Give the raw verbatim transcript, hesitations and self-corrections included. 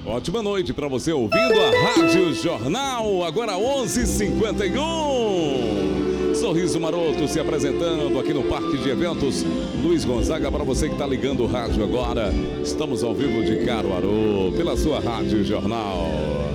Ótima noite para você ouvindo a Rádio Jornal, agora onze e cinquenta e um. Sorriso Maroto se apresentando aqui no Parque de Eventos Luiz Gonzaga. Para você que está ligando o rádio agora, estamos ao vivo de Caruaru, pela sua Rádio Jornal.